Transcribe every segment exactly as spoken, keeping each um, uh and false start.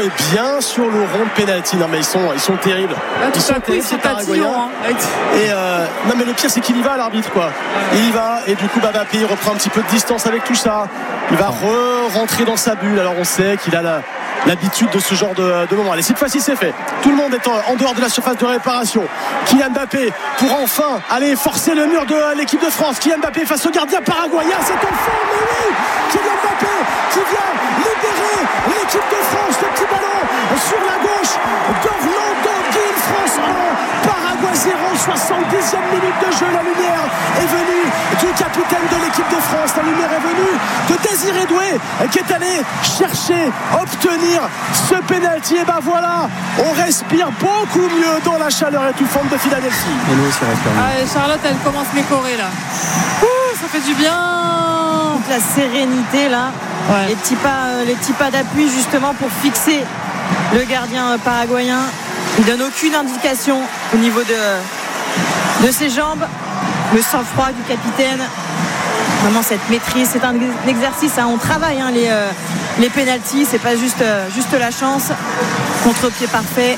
est bien sur le rond de pénalty. Non mais ils sont, ils sont terribles. Là, ils sont coup, terribles, c'est tatillon, hein. Et euh, non mais le pire c'est qu'il y va, l'arbitre, quoi. Il y va et du coup Mbappé il reprend un petit peu de distance avec tout ça. Il va re-rentrer dans sa bulle. Alors on sait qu'il a la, l'habitude de ce genre de, de moment. Allez, cette fois-ci c'est fait. Tout le monde est en, en dehors de la surface de réparation. Kylian Mbappé pour enfin aller forcer le mur de l'équipe de France. Kylian Mbappé face au gardien paraguayen. C'est au fond, mais oui, Kylian Mbappé qui vient libérer l'équipe de France. Le petit ballon sur la gauche d'Orlando Gil. France un, Paraguay zéro. soixante-dixième minute de jeu. La lumière est venue du capitaine de l'équipe de France. La lumière est venue de Désiré Doué qui est allé chercher, obtenir ce pénalty. Et ben voilà, on respire beaucoup mieux dans la chaleur étouffante de Philadelphie. Et nous aussi respire mieux. Ah, Charlotte, elle commence m'écorer là. Ouh, ça fait du bien. Toute la sérénité là, ouais. les petits pas, les petits pas d'appui justement pour fixer le gardien paraguayen. Il donne aucune indication au niveau de, de ses jambes. Le sang-froid du capitaine. Vraiment cette maîtrise, c'est un exercice, hein. On travaille hein, les, euh, les pénaltys, c'est pas juste, euh, juste la chance. Contre-pied parfait.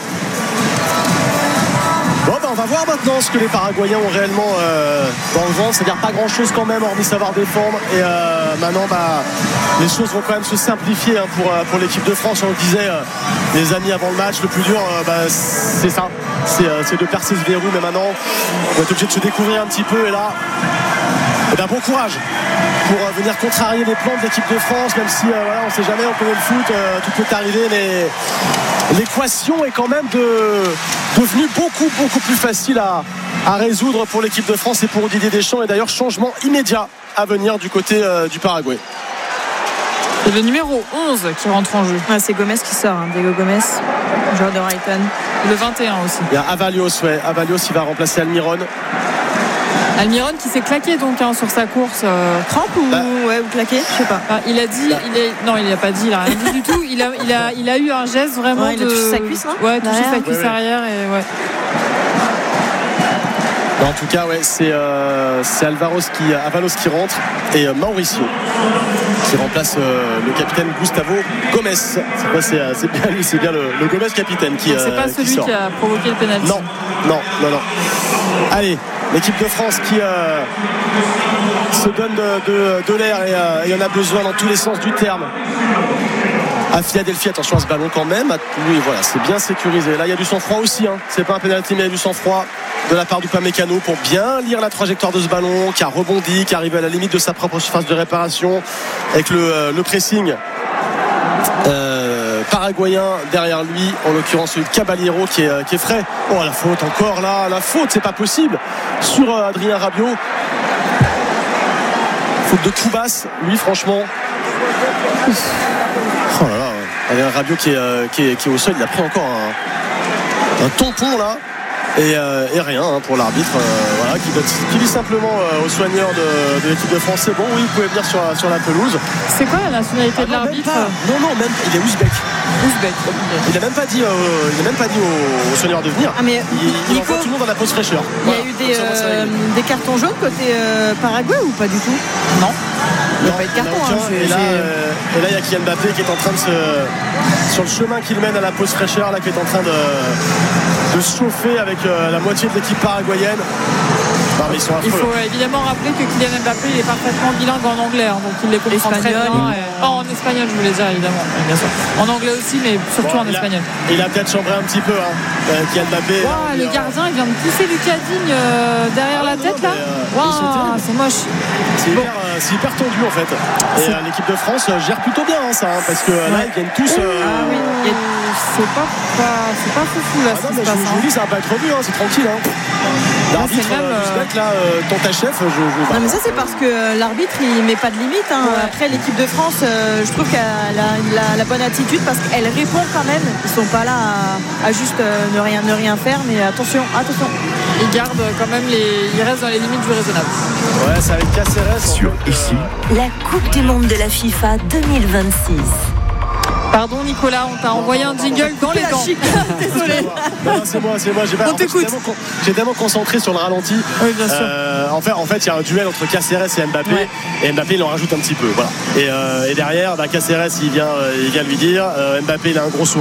Bon ben on va voir maintenant ce que les Paraguayens ont réellement euh, dans le ventre, c'est-à-dire pas grand-chose quand même hormis savoir défendre. Et euh, maintenant bah, les choses vont quand même se simplifier hein, pour, pour l'équipe de France. On le disait euh, les amis avant le match, le plus dur euh, bah, c'est ça, c'est, euh, c'est de percer ce verrou. Mais maintenant on va être obligé de se découvrir un petit peu. Et là eh ben, bon courage pour euh, venir contrarier les plans de l'équipe de France, même si euh, voilà, on ne sait jamais, on connaît le foot, euh, tout peut arriver, mais l'équation est quand même de, devenue beaucoup beaucoup plus facile à, à résoudre pour l'équipe de France et pour Didier Deschamps. Et d'ailleurs changement immédiat à venir du côté euh, du Paraguay. C'est le numéro onze qui rentre en jeu. Ah, c'est Gomez qui sort, hein. Diego Gomez, joueur de Brighton. Le vingt et un aussi. Il y a Avalios, ouais. Avalios il va remplacer Almiron. Almiron qui s'est claqué donc hein, sur sa course. Euh... Crampe ou, bah, ouais, ou claqué, je sais pas. Ah, il a dit, bah. il est... non il n'a pas dit, il a rien dit du tout. Il a, il a, il a eu un geste vraiment ouais, de. Il a touché sa cuisse, non Ouais, touché sa cuisse ouais, arrière ouais. et ouais. En tout cas, ouais, c'est, euh, c'est Alvaros qui, Avalos qui rentre et euh, Mauricio qui remplace euh, le capitaine Gustavo Gomez. C'est, quoi, c'est, c'est bien, c'est bien le, le Gomez capitaine qui. Donc c'est pas euh, celui qui, qui a provoqué le pénalty. Non, non, non, non. Allez, l'équipe de France qui euh, se donne de, de, de l'air et euh, il y en a besoin dans tous les sens du terme. À Philadelphie, attention à ce ballon quand même. Oui, voilà, c'est bien sécurisé. Là, il y a du sang-froid aussi. Hein. C'est pas un pénalty, mais il y a du sang-froid de la part d'Upamecano pour bien lire la trajectoire de ce ballon, qui a rebondi, qui arrive à la limite de sa propre surface de réparation, avec le, euh, le pressing euh, paraguayen derrière lui, en l'occurrence le Caballero qui est, qui est frais. Oh, la faute encore là, la faute, c'est pas possible sur euh, Adrien Rabiot. Faute de Koubas, lui, franchement. Oh là là, Adrien Rabiot qui est, euh, qui, est, qui est au sol, il a pris encore un, un tampon là. Et, euh, et rien hein, pour l'arbitre euh, voilà, qui, qui dit simplement euh, aux soigneurs de, de l'équipe de France c'est bon, oui, vous pouvez venir sur, sur la pelouse. C'est quoi la nationalité ah, de l'arbitre? Non, non, même, il est ouzbek. Ouzbek. Okay. Il n'a même pas dit, euh, il a même pas dit aux, aux soigneurs de venir. Ah, mais il, il Nico, envoie tout le monde dans la pause fraîcheur. Il y a voilà, eu des, euh, des cartons jaunes côté euh, Paraguay ou pas du tout? Non. Il n'y a pas eu de carton. Hein, et, là, euh, et là, il y a Kylian Mbappé qui est en train de se. Sur le chemin qu'il mène à la pause fraîcheur, là, qui est en train de. de se chauffer avec euh, la moitié de l'équipe paraguayenne. Non, mais ils sont affreux. Il faut euh, évidemment rappeler que Kylian Mbappé il est parfaitement bilingue en anglais, hein, donc il les comprend espagnol, très bien. Et... Oh, en espagnol, je voulais dire évidemment, bien sûr. En anglais aussi, mais surtout bon, en il espagnol. A, il a peut-être chambré un petit peu, hein, euh, Kylian Mbappé. Wow, hein, le gardien, il vient de pousser Lucas Digne euh, derrière ah, la non, tête non, là. Euh, wow, c'est moche. C'est, bon. hyper, euh, c'est hyper tendu en fait. Et euh, l'équipe de France euh, gère plutôt bien hein, ça, hein, parce que ouais. là ils viennent tous. Euh... Ah oui, et c'est pas, pas, c'est pas foufou là. Ah non, mais je, je vous dis, ça va pas être revu, hein, c'est tranquille. Hein. L'arbitre, là, euh, euh... là, euh, tant ta chef, je, je... Non, mais ça, c'est parce que euh, l'arbitre, il met pas de limite. Hein. Ouais. Après, l'équipe de France, euh, je trouve qu'elle a la, la, la bonne attitude parce qu'elle répond quand même. Ils sont pas là à, à juste euh, ne, rien, ne rien faire, mais attention, attention. Ils gardent quand même les. Ils restent dans les limites du raisonnable. Ouais, c'est avec Caceres. Sur en fait, ici. Euh... La Coupe du Monde de la FIFA deux mille vingt-six. Pardon Nicolas, on t'a envoyé un jingle dans les dents. Désolé. Non, non, c'est moi, c'est moi. J'ai, pas, on en fait, t'écoute. J'ai tellement, j'ai tellement concentré sur le ralenti. Oui, bien sûr. Euh, en fait, en fait, il y a un duel entre Caceres et Mbappé. Ouais. Et Mbappé, il en rajoute un petit peu. Voilà. Et, euh, et derrière, bah, Caceres, il vient, euh, il vient lui dire. Euh, Mbappé, il a un gros sourire.